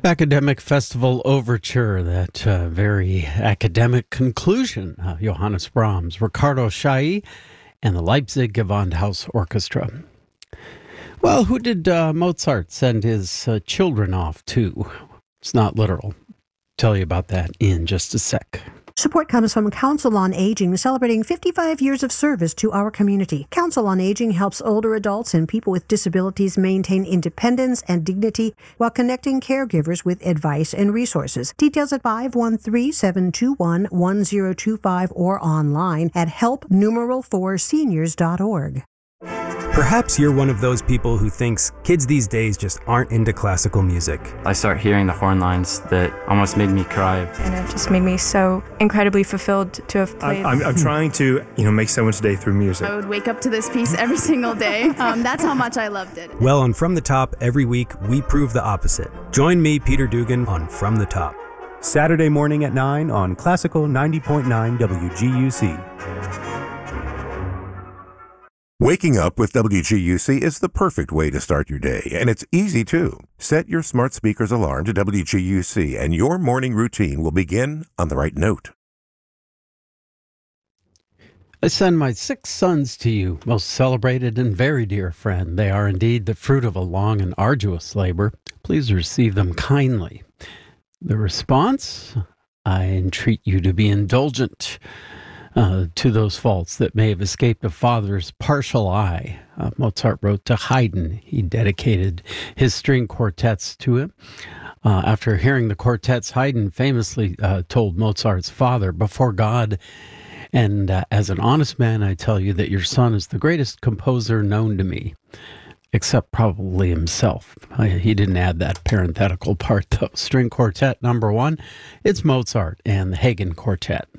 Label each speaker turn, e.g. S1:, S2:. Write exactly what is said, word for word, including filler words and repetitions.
S1: Academic Festival Overture, that uh, very academic conclusion. Uh, Johannes Brahms, Ricardo Chailly, and the Leipzig Gewandhaus Orchestra. Well, who did uh, Mozart send his uh, children off to? It's not literal. Tell you about that in just a sec.
S2: Support comes from Council on Aging, celebrating fifty-five years of service to our community. Council on Aging helps older adults and people with disabilities maintain independence and dignity while connecting caregivers with advice and resources. Details at five one three, seven two one, one zero two five or online at help numeral four seniors dot org.
S3: Perhaps you're one of those people who thinks kids these days just aren't into classical music.
S4: I start hearing the horn lines that almost made me cry.
S5: And it just made me so incredibly fulfilled to have played.
S6: I'm, I'm, I'm trying to, you know, make someone's day through music.
S7: I would wake up to this piece every single day. Um, that's how much I loved it.
S3: Well, on From the Top, every week, we prove the opposite. Join me, Peter Dugan, on From the Top.
S8: Saturday morning at nine on Classical ninety point nine W G U C.
S9: Waking up with W G U C is the perfect way to start your day, and it's easy too. Set your smart speaker's alarm to W G U C, and your morning routine will begin on the right note.
S1: I send my six sons to you, most celebrated and very dear friend. They are indeed the fruit of a long and arduous labor. Please receive them kindly. The response? I entreat you to be indulgent Uh, to those faults that may have escaped a father's partial eye. Uh, Mozart wrote to Haydn. He dedicated his string quartets to him. Uh, after hearing the quartets, Haydn famously uh, told Mozart's father, "Before God and uh, as an honest man, I tell you that your son is the greatest composer known to me." Except probably himself. Uh, he didn't add that parenthetical part, though. String quartet number one, it's Mozart and the Haydn Quartet.